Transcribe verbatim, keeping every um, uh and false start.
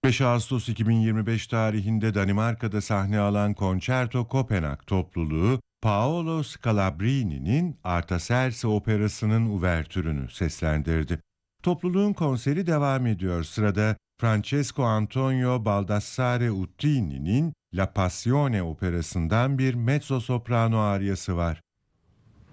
beş Ağustos iki bin yirmi beş tarihinde Danimarka'da sahne alan Concerto Kopenhag topluluğu, Paolo Scalabrini'nin Artaserse operasının uvertürünü seslendirdi. Topluluğun konseri devam ediyor. Sırada Francesco Antonio Baldassare Utrini'nin La Passione operasından bir mezzo soprano aryası var.